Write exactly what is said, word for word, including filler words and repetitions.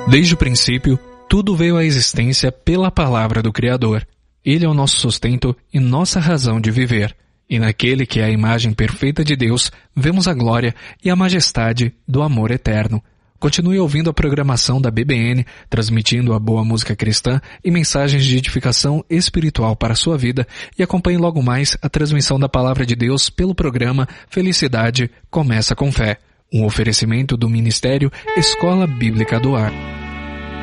Desde o princípio, tudo veio à existência pela palavra do Criador. Ele é o nosso sustento e nossa razão de viver. E naquele que é a imagem perfeita de Deus, vemos a glória e a majestade do amor eterno. Continue ouvindo a programação da B B N, transmitindo a boa música cristã e mensagens de edificação espiritual para a sua vida, e acompanhe logo mais a transmissão da Palavra de Deus pelo programa Felicidade Começa com Fé, um oferecimento do Ministério Escola Bíblica do Ar.